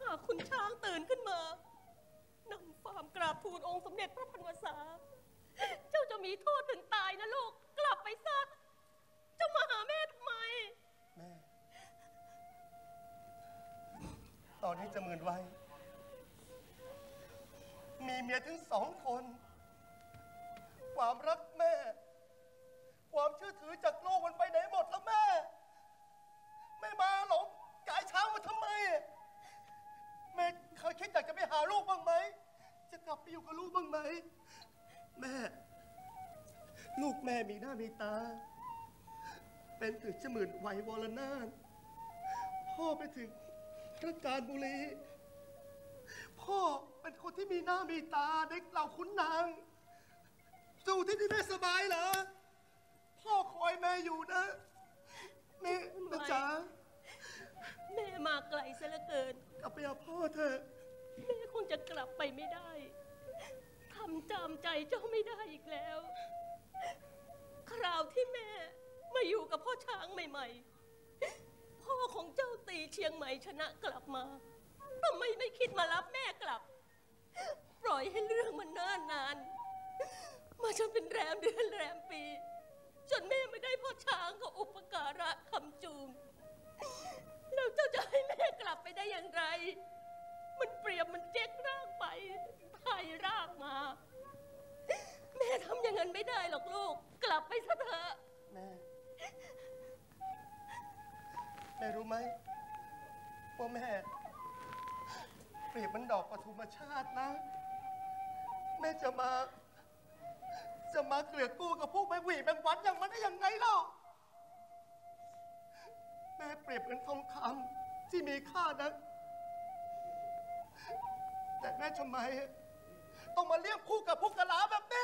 ากคุณช้างตื่นขึ้นมานำความกราบทูลองค์สมเด็จพระพันวษาเจ้าจะมีโทษถึงตายนะลูกกลับไปซะเจ้ามาหาแม่ทำไมแม่ตอนนี้จะมื่นไว้มีเมียถึง2 คนความรักแม่ความเชื่อถือจากโลกมันไปไหนหมดแล้วแม่ไม่มาหลงกายช้างมาทำไมแม่เคยคิดอยากจะไปหาลูกบ้างไหมจะกลับไปอยู่กับลูกบ้างไหมแม่ลูกแม่มีหน้ามีตาเป็นถึงเจ้าหมื่นไววรนาถพ่อไปถึงพระการบุรีพ่อเป็นคนที่มีหน้ามีตาเด็กเหล่าขุนนางสู่ที่แม่สบายเหรอพ่อคอยแม่อยู่นะแม่จ๋าแม่มาไกลซะเหลือเกินกลับไปหาพ่อเถอะแม่คงจะกลับไปไม่ได้ทำจำใจเจ้าไม่ได้อีกแล้วคราวที่แม่มาอยู่กับพ่อช้างใหม่ๆพ่อของเจ้าตีเชียงใหม่ชนะกลับมาทำไมไม่คิดมารับแม่กลับปล่อยให้เรื่องมันนานมาจนเป็นแรมเดือนแรมปีจนแม่ไม่ได้พ่อช้างกับอุปการะคำจูงแล้วเจ้าจะให้แม่กลับไปได้อย่างไรมันเปรียบมันเจ๊กร่างไปไทยร่างมาแม่ทำอย่างนั้นไม่ได้หรอกลูกกลับไปซะเถอะแม่รู้ไหมว่าแม่เปรียบมันดอกปฐุมชาตินะแม่จะมาเกลือกกู้กับพวกแมงหวีแมงวันอย่างมันได้ยังไงเล่าแม่เปรียบเหมือนทองคำที่มีค่านะแต่แม่ทำไมต้องมาเรียกคู่กับพวกกะลาแบบนี้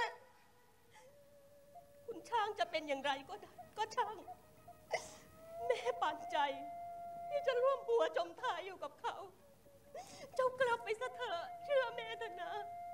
คุณช่างจะเป็นอย่างไรก็ได้ก็ช่างแม่ปั่นใจที่จะร่วมหัวจมท้ายอยู่กับเขาเจ้ากลับไปซะเถอะเชื่อแม่เถอะนะ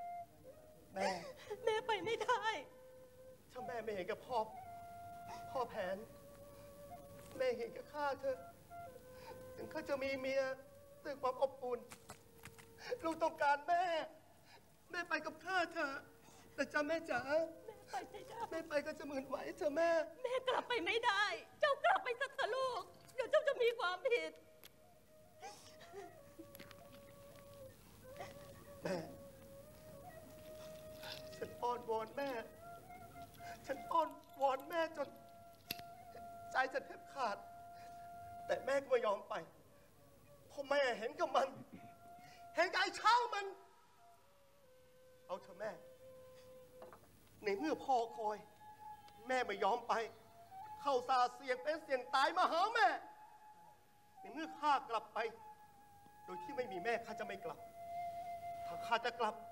แม่ไปไม่ได้ถ้าแม่ไม่เห็นกับพ่อแผนแม่เห็นกับข้าเธอถึงข้าจะมีเมียด้วยความอบอุ่นลูกต้องการแม่ไปกับข้าเธอแต่จ้าแม่จ๋าแม่ไปไม่ได้แม่ไปก็จะมื่นไหวเธอแม่กลับไปไม่ได้เจ้ากลับไปซะเถอะลูกเดี๋ยวเจ้าจะมีความผิดแม่ฉันอ้อนวอนแม่ฉันอ้อนวอนแม่จนใจฉันแทบขาดแต่แม่ก็ไม่ยอมไปเพราะแม่เห็นกับมันเห็นไอ้เช่ามันเอาเถอะแม่ในเมื่อพ่อคอยแม่ไม่ยอมไปเข้าซาเสี่ยงเป็นเสี่ยงตายมาหาแม่ในเมื่อข้ากลับไปโดยที่ไม่มีแม่ข้าจะไม่กลับถ้าข้าจะกลับ